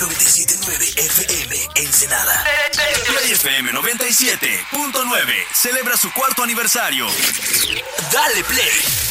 97.9 FM Ensenada. Play FM 97.9 celebra su 4º aniversario. Dale play